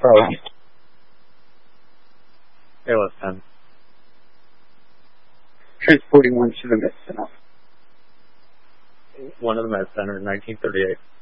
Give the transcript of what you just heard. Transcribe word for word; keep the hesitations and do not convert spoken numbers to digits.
problem. A L S ten. Transporting one to the med center. One of the med center, nineteen thirty-eight.